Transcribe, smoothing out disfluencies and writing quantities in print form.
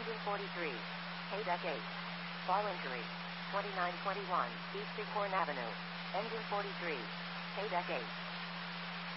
Engine 43. Haydeck 8. Fall injury. 2921 East Bighorn Avenue. Engine 43. Haydeck 8.